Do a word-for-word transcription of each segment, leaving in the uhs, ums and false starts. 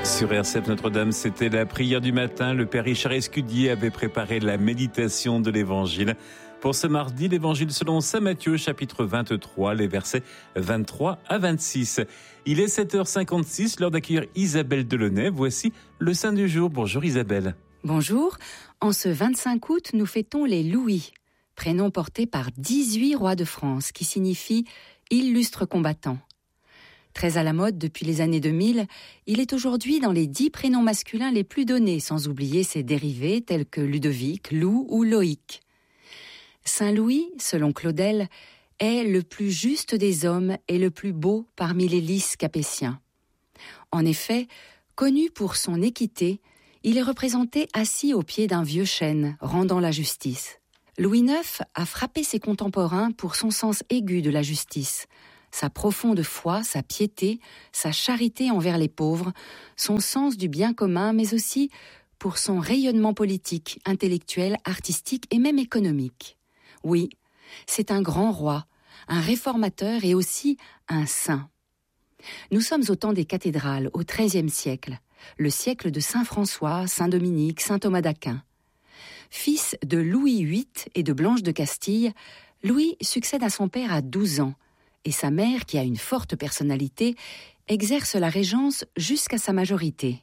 Sur R C F Notre-Dame, c'était la prière du matin. Le Père Richard Escudier avait préparé la méditation de l'Évangile. Pour ce mardi, l'Évangile selon saint Matthieu, chapitre vingt-trois, les versets vingt-trois à vingt-six. Il est sept heures cinquante-six, l'heure d'accueillir Isabelle Delaunay. Voici le Saint du jour. Bonjour Isabelle. Bonjour. En ce vingt-cinq août, nous fêtons les Louis, prénom porté par dix-huit rois de France, qui signifie « illustre combattant ». Très à la mode depuis les années deux mille, il est aujourd'hui dans les dix prénoms masculins les plus donnés, sans oublier ses dérivés tels que Ludovic, Lou ou Loïc. Saint Louis, selon Claudel, est le plus juste des hommes et le plus beau parmi les lys capétiens. En effet, connu pour son équité, il est représenté assis au pied d'un vieux chêne, rendant la justice. Louis neuf a frappé ses contemporains pour son sens aigu de la justice, sa profonde foi, sa piété, sa charité envers les pauvres, son sens du bien commun, mais aussi pour son rayonnement politique, intellectuel, artistique et même économique. Oui, c'est un grand roi, un réformateur et aussi un saint. Nous sommes au temps des cathédrales, au treizième siècle, le siècle de saint François, saint Dominique, saint Thomas d'Aquin. Fils de Louis huit et de Blanche de Castille, Louis succède à son père à douze ans, et sa mère, qui a une forte personnalité, exerce la régence jusqu'à sa majorité.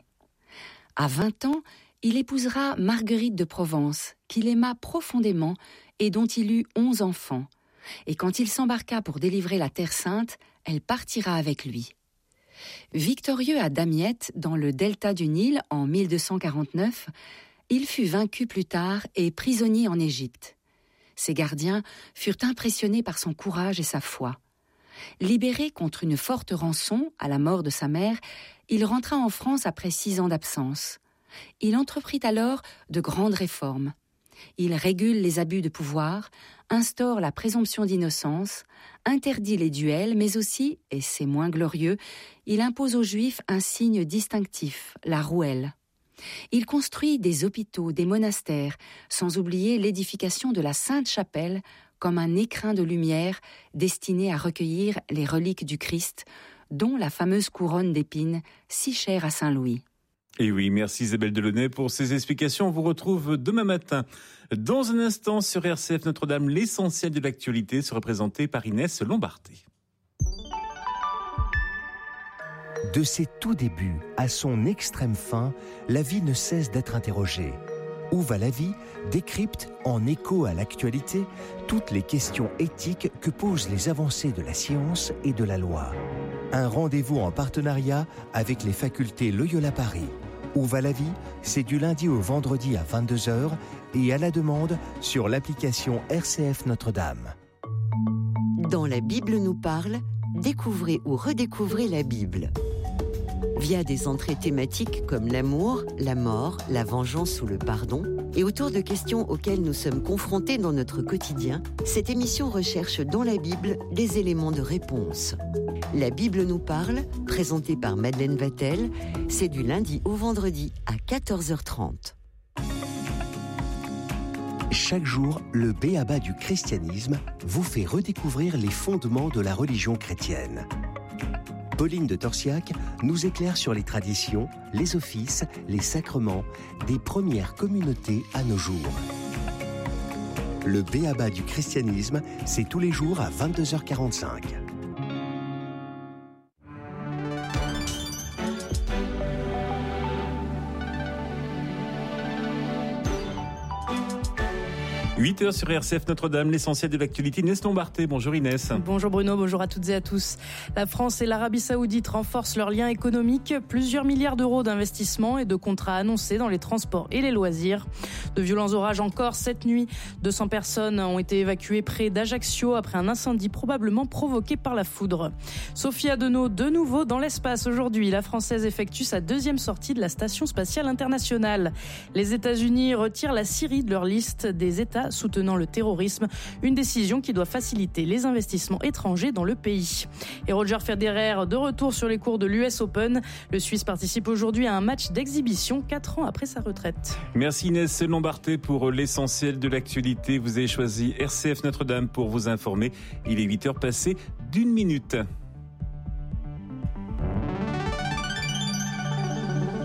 À vingt ans, il épousera Marguerite de Provence, qu'il aima profondément et dont il eut onze enfants. Et quand il s'embarqua pour délivrer la Terre Sainte, elle partira avec lui. Victorieux à Damiette, dans le delta du Nil, en mille deux cent quarante-neuf, il fut vaincu plus tard et prisonnier en Égypte. Ses gardiens furent impressionnés par son courage et sa foi. Libéré contre une forte rançon à la mort de sa mère, il rentra en France après six ans d'absence. Il entreprit alors de grandes réformes. Il régule les abus de pouvoir, instaure la présomption d'innocence, interdit les duels, mais aussi, et c'est moins glorieux, il impose aux Juifs un signe distinctif, la rouelle. Il construit des hôpitaux, des monastères, sans oublier l'édification de la Sainte-Chapelle comme un écrin de lumière destiné à recueillir les reliques du Christ, dont la fameuse couronne d'épines si chère à Saint Louis. Et oui, merci Isabelle Delaunay pour ces explications. On vous retrouve demain matin. Dans un instant sur R C F Notre-Dame, l'essentiel de l'actualité sera présenté par Inès Lombarté. De ses tout débuts à son extrême fin, la vie ne cesse d'être interrogée. Où va la vie décrypte, en écho à l'actualité, toutes les questions éthiques que posent les avancées de la science et de la loi. Un rendez-vous en partenariat avec les facultés Loyola Paris. Où va la vie, c'est du lundi au vendredi à vingt-deux heures et à la demande sur l'application R C F Notre-Dame. Dans La Bible nous parle, découvrez ou redécouvrez la Bible. Via des entrées thématiques comme l'amour, la mort, la vengeance ou le pardon, et autour de questions auxquelles nous sommes confrontés dans notre quotidien, cette émission recherche dans la Bible des éléments de réponse. La Bible nous parle, présentée par Madeleine Vatel, c'est du lundi au vendredi à quatorze heures trente. Chaque jour, le B.A.B.A. du christianisme vous fait redécouvrir les fondements de la religion chrétienne. Pauline de Torsiac nous éclaire sur les traditions, les offices, les sacrements des premières communautés à nos jours. Le B.A.B.A. du christianisme, c'est tous les jours à vingt-deux heures quarante-cinq. huit heures sur R C F Notre-Dame, l'essentiel de l'actualité. Inès Lombarté, bonjour Inès. Bonjour Bruno, bonjour à toutes et à tous. La France et l'Arabie Saoudite renforcent leurs liens économiques. Plusieurs milliards d'euros d'investissements et de contrats annoncés dans les transports et les loisirs. De violents orages encore cette nuit. deux cents personnes ont été évacuées près d'Ajaccio après un incendie probablement provoqué par la foudre. Sophie Adenau, de nouveau dans l'espace aujourd'hui. La Française effectue sa deuxième sortie de la Station Spatiale Internationale. Les États-Unis retirent la Syrie de leur liste des États soutenant le terrorisme, une décision qui doit faciliter les investissements étrangers dans le pays. Et Roger Federer, de retour sur les cours de l'U S Open. Le Suisse participe aujourd'hui à un match d'exhibition, quatre ans après sa retraite. Merci Inès Lombarté pour l'essentiel de l'actualité. Vous avez choisi R C F Notre-Dame pour vous informer. Il est huit heures passées d'une minute.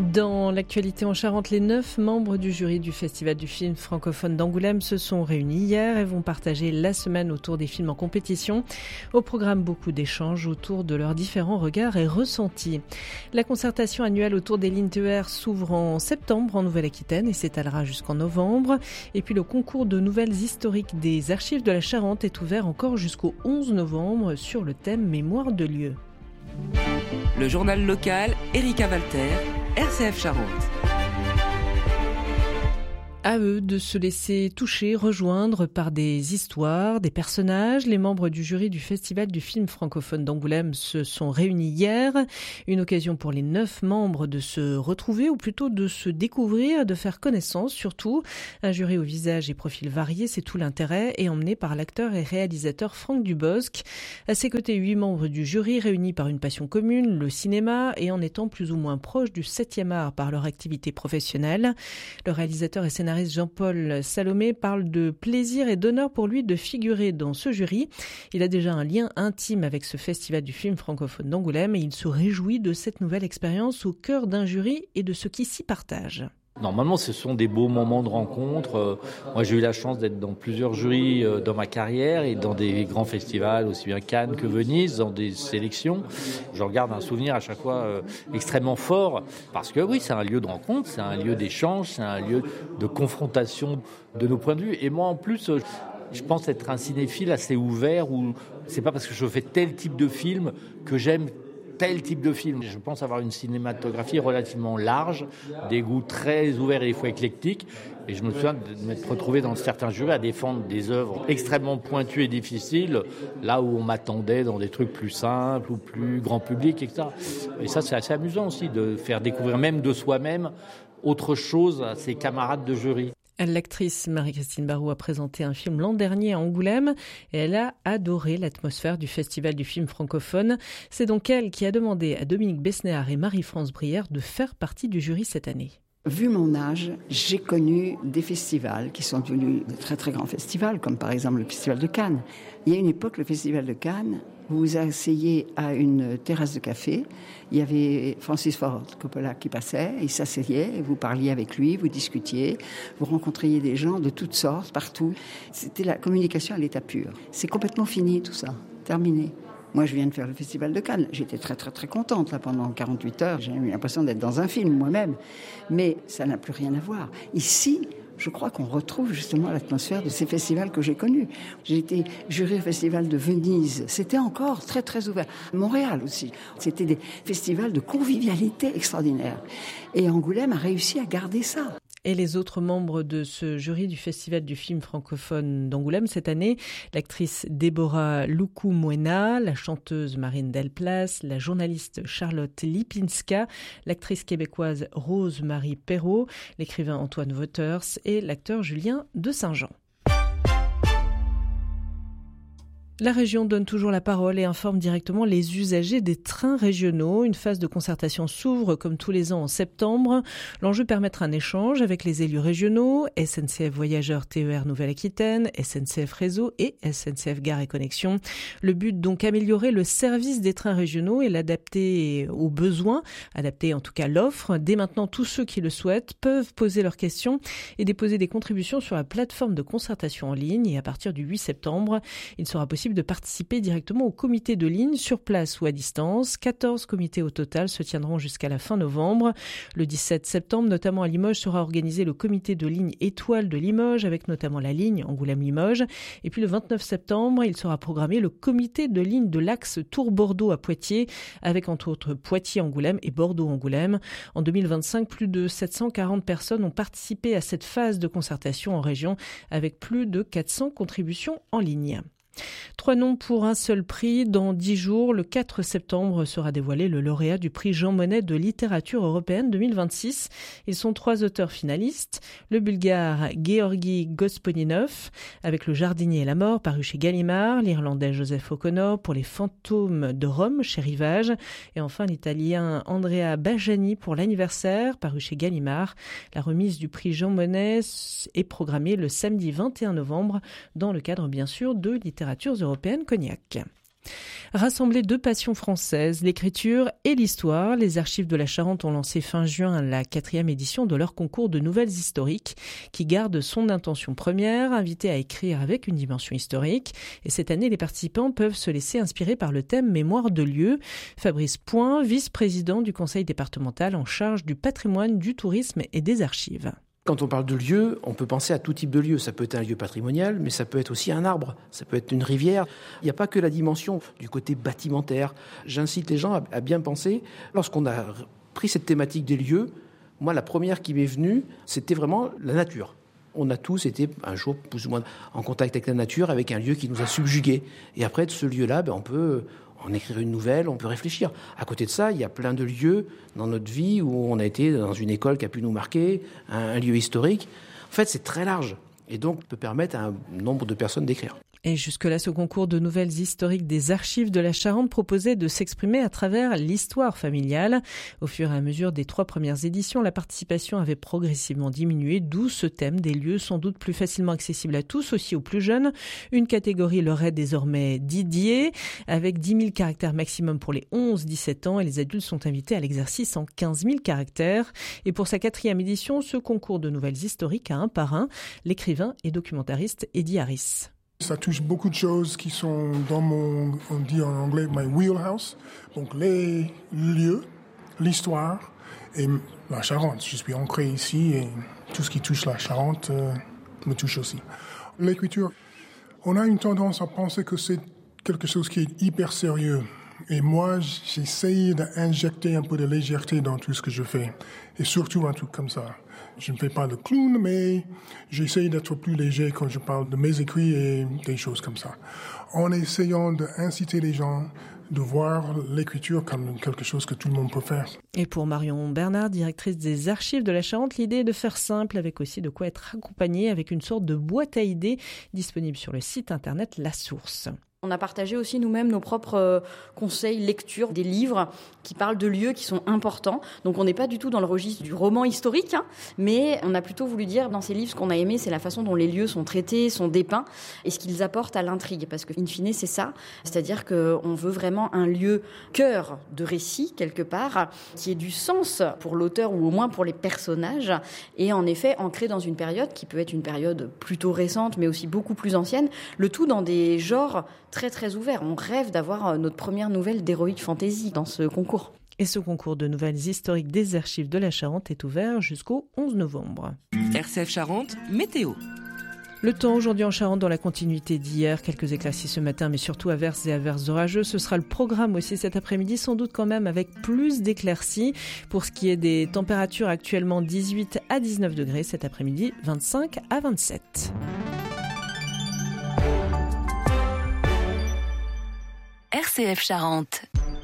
Dans l'actualité en Charente, les neuf membres du jury du Festival du film francophone d'Angoulême se sont réunis hier et vont partager la semaine autour des films en compétition. Au programme, beaucoup d'échanges autour de leurs différents regards et ressentis. La concertation annuelle autour des lignes T E R s'ouvre en septembre en Nouvelle-Aquitaine et s'étalera jusqu'en novembre. Et puis le concours de nouvelles historiques des archives de la Charente est ouvert encore jusqu'au onze novembre sur le thème Mémoire de lieux. Le journal local, Erika Walter, R C F Charente. À eux de se laisser toucher, rejoindre par des histoires, des personnages. Les membres du jury du Festival du film francophone d'Angoulême se sont réunis hier. Une occasion pour les neuf membres de se retrouver, ou plutôt de se découvrir, de faire connaissance surtout. Un jury au visage et profil variés, c'est tout l'intérêt, et emmené par l'acteur et réalisateur Franck Dubosc. À ses côtés, huit membres du jury réunis par une passion commune, le cinéma, et en étant plus ou moins proches du septième art par leur activité professionnelle. Le réalisateur et scénariste Jean-Paul Salomé parle de plaisir et d'honneur pour lui de figurer dans ce jury. Il a déjà un lien intime avec ce festival du film francophone d'Angoulême et il se réjouit de cette nouvelle expérience au cœur d'un jury et de ce qui s'y partage. Normalement, ce sont des beaux moments de rencontre. Moi, j'ai eu la chance d'être dans plusieurs jurys dans ma carrière et dans des grands festivals, aussi bien Cannes que Venise, dans des sélections. Je regarde un souvenir à chaque fois euh, extrêmement fort parce que oui, c'est un lieu de rencontre, c'est un lieu d'échange, c'est un lieu de confrontation de nos points de vue. Et moi, en plus, je pense être un cinéphile assez ouvert où c'est pas parce que je fais tel type de film que j'aime tel type de film. Je pense avoir une cinématographie relativement large, des goûts très ouverts et des fois éclectiques. Et je me souviens de m'être retrouvé dans certains jurys à défendre des œuvres extrêmement pointues et difficiles, là où on m'attendait dans des trucs plus simples ou plus grand public, et cetera. Et ça, c'est assez amusant aussi de faire découvrir même de soi-même autre chose à ses camarades de jury. L'actrice Marie-Christine Barrault a présenté un film l'an dernier à Angoulême et elle a adoré l'atmosphère du Festival du film francophone. C'est donc elle qui a demandé à Dominique Besnéard et Marie-France Brière de faire partie du jury cette année. Vu mon âge, j'ai connu des festivals qui sont devenus de très très grands festivals, comme par exemple le Festival de Cannes. Il y a une époque, le Festival de Cannes, vous vous asseyez à une terrasse de café, il y avait Francis Ford Coppola qui passait, il s'asseyait, vous parliez avec lui, vous discutiez, vous rencontriez des gens de toutes sortes, partout. C'était la communication à l'état pur. C'est complètement fini tout ça, terminé. Moi, je viens de faire le Festival de Cannes. J'étais très, très, très contente là, pendant quarante-huit heures. J'ai eu l'impression d'être dans un film moi-même. Mais ça n'a plus rien à voir. Ici, je crois qu'on retrouve justement l'atmosphère de ces festivals que j'ai connus. J'ai été jurée au Festival de Venise. C'était encore très, très ouvert. Montréal aussi. C'était des festivals de convivialité extraordinaires. Et Angoulême a réussi à garder ça. Et les autres membres de ce jury du Festival du film francophone d'Angoulême cette année, l'actrice Déborah Loukou-Mouena, la chanteuse Marine Delplace, la journaliste Charlotte Lipinska, l'actrice québécoise Rose-Marie Perrault, l'écrivain Antoine Waters et l'acteur Julien de Saint-Jean. La région donne toujours la parole et informe directement les usagers des trains régionaux. Une phase de concertation s'ouvre comme tous les ans en septembre. L'enjeu, permettre un échange avec les élus régionaux, S N C F Voyageurs T E R Nouvelle-Aquitaine, S N C F Réseau et S N C F Gare et Connexion. Le but donc, améliorer le service des trains régionaux et l'adapter aux besoins, adapter en tout cas l'offre. Dès maintenant, tous ceux qui le souhaitent peuvent poser leurs questions et déposer des contributions sur la plateforme de concertation en ligne. Et à partir du huit septembre, il sera possible de participer directement au comité de ligne sur place ou à distance. quatorze comités au total se tiendront jusqu'à la fin novembre. Le dix-sept septembre, notamment à Limoges, sera organisé le comité de ligne étoile de Limoges avec notamment la ligne Angoulême-Limoges. Et puis le vingt-neuf septembre, il sera programmé le comité de ligne de l'axe Tours-Bordeaux à Poitiers avec entre autres Poitiers-Angoulême et Bordeaux-Angoulême. En deux mille vingt-cinq, plus de sept cent quarante personnes ont participé à cette phase de concertation en région avec plus de quatre cents contributions en ligne. Trois noms pour un seul prix. Dans dix jours, le quatre septembre, sera dévoilé le lauréat du prix Jean Monnet de littérature européenne deux mille vingt-six. Ils sont trois auteurs finalistes. Le bulgare Georgi Gospodinov, avec Le jardinier et la mort, paru chez Gallimard. L'irlandais Joseph O'Connor pour Les fantômes de Rome, chez Rivage. Et enfin, l'italien Andrea Bajani pour L'anniversaire, paru chez Gallimard. La remise du prix Jean Monnet est programmée le samedi vingt et un novembre, dans le cadre, bien sûr, de littérature européenne Cognac. Rassembler deux passions françaises, l'écriture et l'histoire, les Archives de la Charente ont lancé fin juin la quatrième édition de leur concours de nouvelles historiques qui garde son intention première, inviter à écrire avec une dimension historique. Et cette année, les participants peuvent se laisser inspirer par le thème Mémoire de lieux. Fabrice Point, vice-président du conseil départemental en charge du patrimoine, du tourisme et des archives. Quand on parle de lieu, on peut penser à tout type de lieu. Ça peut être un lieu patrimonial, mais ça peut être aussi un arbre, ça peut être une rivière. Il n'y a pas que la dimension du côté bâtimentaire. J'incite les gens à bien penser. Lorsqu'on a pris cette thématique des lieux, moi, la première qui m'est venue, c'était vraiment la nature. On a tous été un jour plus ou moins en contact avec la nature, avec un lieu qui nous a subjugués. Et après, de ce lieu-là, ben, on peut en écrire une nouvelle, on peut réfléchir. À côté de ça, il y a plein de lieux dans notre vie où on a été dans une école qui a pu nous marquer, un, un lieu historique. En fait, c'est très large et donc peut permettre à un nombre de personnes d'écrire. Et jusque-là, ce concours de nouvelles historiques des Archives de la Charente proposait de s'exprimer à travers l'histoire familiale. Au fur et à mesure des trois premières éditions, la participation avait progressivement diminué, d'où ce thème des lieux sans doute plus facilement accessibles à tous, aussi aux plus jeunes. Une catégorie leur est désormais dédiée, avec dix mille caractères maximum pour les onze à dix-sept ans, et les adultes sont invités à l'exercice en quinze mille caractères. Et pour sa quatrième édition, ce concours de nouvelles historiques a un par un l'écrivain et documentariste Eddie Harris. Ça touche beaucoup de choses qui sont dans mon, on dit en anglais, my wheelhouse. Donc les lieux, l'histoire et la Charente. Je suis ancré ici et tout ce qui touche la Charente euh, me touche aussi. L'écriture, on a une tendance à penser que c'est quelque chose qui est hyper sérieux. Et moi, j'essaye d'injecter un peu de légèreté dans tout ce que je fais. Et surtout un truc comme ça. Je ne fais pas le clown, mais j'essaye d'être plus léger quand je parle de mes écrits et des choses comme ça. En essayant d'inciter les gens de voir l'écriture comme quelque chose que tout le monde peut faire. Et pour Marion Bernard, directrice des Archives de la Charente, l'idée est de faire simple, avec aussi de quoi être accompagné avec une sorte de boîte à idées disponible sur le site internet La Source. On a partagé aussi nous-mêmes nos propres conseils, lecture, des livres qui parlent de lieux qui sont importants. Donc on n'est pas du tout dans le registre du roman historique, hein, mais on a plutôt voulu dire dans ces livres, ce qu'on a aimé, c'est la façon dont les lieux sont traités, sont dépeints et ce qu'ils apportent à l'intrigue. Parce que, in fine, c'est ça. C'est-à-dire qu'on veut vraiment un lieu cœur de récit, quelque part, qui ait du sens pour l'auteur ou au moins pour les personnages. Et en effet, ancré dans une période qui peut être une période plutôt récente, mais aussi beaucoup plus ancienne. Le tout dans des genres très très ouvert. On rêve d'avoir notre première nouvelle d'Heroic Fantasy dans ce concours. Et ce concours de nouvelles historiques des Archives de la Charente est ouvert jusqu'au onze novembre. R C F Charente, météo. Le temps aujourd'hui en Charente dans la continuité d'hier, quelques éclaircies ce matin mais surtout averses et averses orageuses. Ce sera le programme aussi cet après-midi, sans doute quand même avec plus d'éclaircies. Pour ce qui est des températures, actuellement dix-huit à dix-neuf degrés, cet après-midi vingt-cinq à vingt-sept. R C F Charente.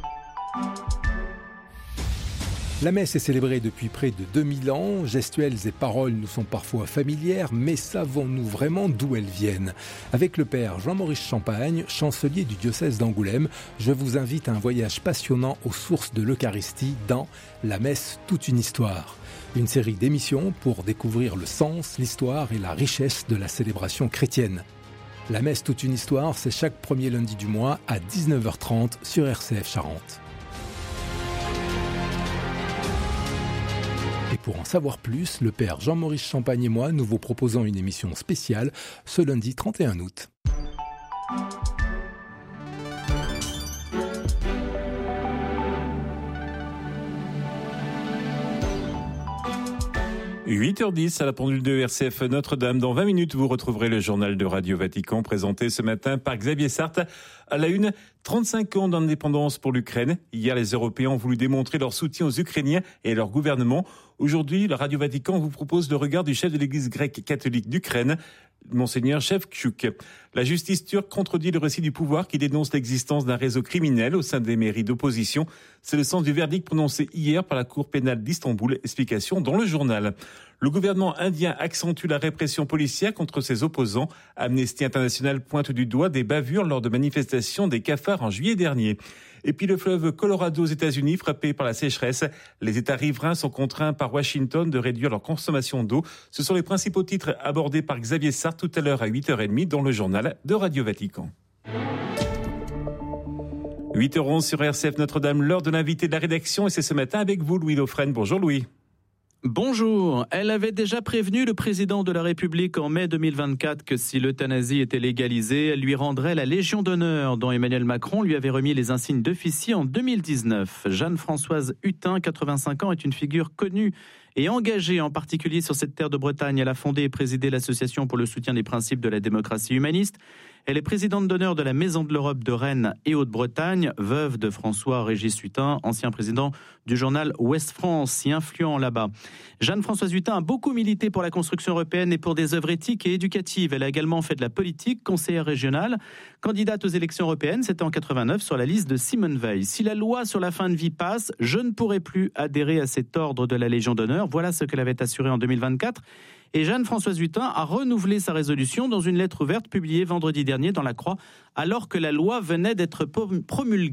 La messe est célébrée depuis près de deux mille ans. Gestuels et paroles nous sont parfois familières, mais savons-nous vraiment d'où elles viennent ? Avec le père Jean-Maurice Champagne, chancelier du diocèse d'Angoulême, je vous invite à un voyage passionnant aux sources de l'Eucharistie dans La messe, toute une histoire. Une série d'émissions pour découvrir le sens, l'histoire et la richesse de la célébration chrétienne. La messe, toute une histoire, c'est chaque premier lundi du mois à dix-neuf heures trente sur R C F Charente. Et pour en savoir plus, le père Jean-Maurice Champagne et moi, nous vous proposons une émission spéciale ce lundi trente et un août. huit heures dix à la pendule de R C F Notre-Dame. Dans vingt minutes, vous retrouverez le journal de Radio Vatican présenté ce matin par Xavier Sarthe. À la une, trente-cinq ans d'indépendance pour l'Ukraine. Hier, les Européens ont voulu démontrer leur soutien aux Ukrainiens et à leur gouvernement. Aujourd'hui, le Radio Vatican vous propose le regard du chef de l'Église grecque catholique d'Ukraine, Monseigneur Shevchuk. La justice turque contredit le récit du pouvoir qui dénonce l'existence d'un réseau criminel au sein des mairies d'opposition. C'est le sens du verdict prononcé hier par la Cour pénale d'Istanbul. Explication dans le journal. Le gouvernement indien accentue la répression policière contre ses opposants. Amnesty International pointe du doigt des bavures lors de manifestations des cafards en juillet dernier. Et puis le fleuve Colorado aux États-Unis, frappé par la sécheresse. Les États riverains sont contraints par Washington de réduire leur consommation d'eau. Ce sont les principaux titres abordés par Xavier Sarthe tout à l'heure à huit heures trente dans le journal de Radio Vatican. huit heures onze sur R C F Notre-Dame, l'heure de l'invité de la rédaction, et c'est ce matin avec vous, Louis Dauphren. Bonjour Louis. Bonjour. Elle avait déjà prévenu le président de la République en mai deux mille vingt-quatre que si l'euthanasie était légalisée, elle lui rendrait la Légion d'honneur dont Emmanuel Macron lui avait remis les insignes d'officier en deux mille dix-neuf. Jeanne-Françoise Hutin, quatre-vingt-cinq ans, est une figure connue et engagée, en particulier sur cette terre de Bretagne. Elle a fondé et présidé l'association pour le soutien des principes de la démocratie humaniste. Elle est présidente d'honneur de la Maison de l'Europe de Rennes et Haute-Bretagne, veuve de François-Régis Hutin, ancien président du journal Ouest France, si influent là-bas. Jeanne-Françoise Hutin a beaucoup milité pour la construction européenne et pour des œuvres éthiques et éducatives. Elle a également fait de la politique, conseillère régionale. Candidate aux élections européennes, c'était en quatre-vingt-neuf sur la liste de Simone Veil. Si la loi sur la fin de vie passe, je ne pourrai plus adhérer à cet ordre de la Légion d'honneur. Voilà ce qu'elle avait assuré en deux mille vingt-quatre. Et Jeanne-Françoise Hutin a renouvelé sa résolution dans une lettre ouverte publiée vendredi dernier dans la Croix, alors que la loi venait d'être promulguée.